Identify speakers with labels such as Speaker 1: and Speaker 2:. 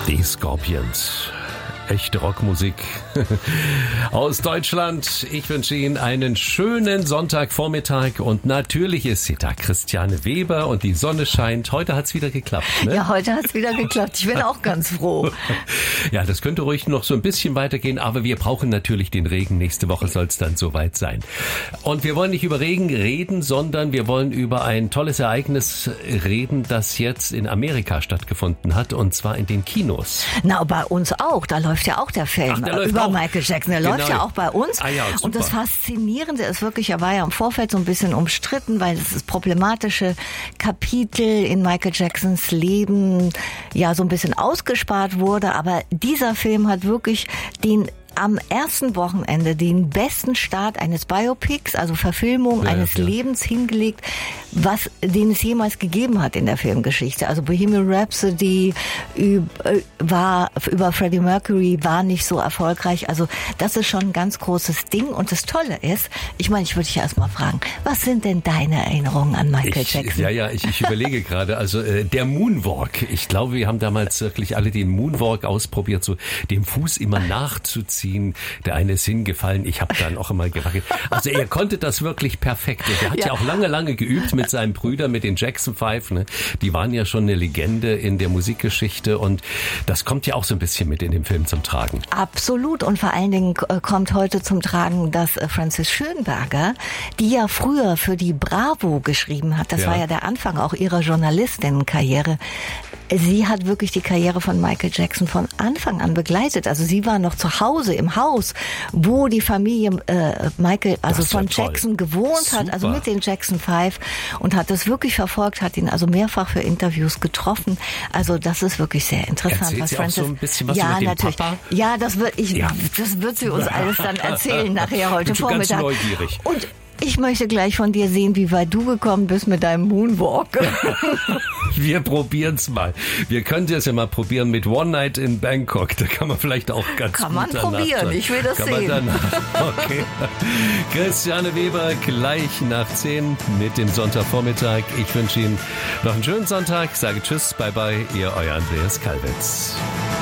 Speaker 1: Die Scorpions. Echte Rockmusik aus Deutschland. Ich wünsche Ihnen einen schönen Sonntagvormittag und natürlich ist hier da Christiane Weber und die Sonne scheint. Heute hat's wieder geklappt, ne?
Speaker 2: Ja, heute hat's wieder geklappt. Ich bin auch ganz froh.
Speaker 1: Ja, das könnte ruhig noch so ein bisschen weitergehen, aber wir brauchen natürlich den Regen. Nächste Woche soll es dann soweit sein. Und wir wollen nicht über Regen reden, sondern wir wollen über ein tolles Ereignis reden, das jetzt in Amerika stattgefunden hat, und zwar in den Kinos.
Speaker 2: Na, bei uns auch. Da läuft ja auch der Film über auch. Michael Jackson. Der läuft ja auch bei uns.
Speaker 1: Ah ja,
Speaker 2: und das Faszinierende ist wirklich, er war ja im Vorfeld so ein bisschen umstritten, weil es das problematische Kapitel in Michael Jacksons Leben ja so ein bisschen ausgespart wurde. Aber dieser Film hat wirklich am ersten Wochenende den besten Start eines Biopics, also Verfilmung eines Lebens hingelegt, den es jemals gegeben hat in der Filmgeschichte. Also Bohemian Rhapsody über Freddie Mercury war nicht so erfolgreich. Also das ist schon ein ganz großes Ding. Und das Tolle ist, ich würde dich erst mal fragen, was sind denn deine Erinnerungen an Michael Jackson?
Speaker 1: Ich überlege gerade, also der Moonwalk. Ich glaube, wir haben damals wirklich alle den Moonwalk ausprobiert, so dem Fuß immer nachzuziehen. Der eine ist hingefallen, ich habe dann auch immer gewackelt. Also er konnte das wirklich perfekt. Und er hat ja auch lange geübt mit seinen Brüdern, mit den Jackson 5. Ne? Die waren ja schon eine Legende in der Musikgeschichte und das kommt ja auch so ein bisschen mit in dem Film zum Tragen.
Speaker 2: Absolut, und vor allen Dingen kommt heute zum Tragen, dass Frances Schönberger, die ja früher für die Bravo geschrieben hat, das war ja der Anfang auch ihrer Journalistinnenkarriere, sie hat wirklich die Karriere von Michael Jackson von Anfang an begleitet. Also sie war noch zu Hause im Haus, wo die Familie Michael, also von Jackson gewohnt hat, also mit den Jackson 5, und hat das wirklich verfolgt, hat ihn also mehrfach für Interviews getroffen. Also das ist wirklich sehr interessant.
Speaker 1: Erzählt sie auch so ein bisschen was über den Papa?
Speaker 2: Ja, das wird sie uns alles dann erzählen nachher heute Vormittag.
Speaker 1: Ganz neugierig.
Speaker 2: Und ich möchte gleich von dir sehen, wie weit du gekommen bist mit deinem Moonwalk.
Speaker 1: Wir probieren's mal. Wir können es ja mal probieren mit One Night in Bangkok. Da kann man vielleicht auch ganz
Speaker 2: kann
Speaker 1: gut
Speaker 2: man probieren, ich will das sehen.
Speaker 1: Okay. Christiane Weber gleich nach 10 mit dem Sonntagvormittag. Ich wünsche Ihnen noch einen schönen Sonntag. Sage Tschüss, bye bye, Ihr euer Andreas Kalwitz.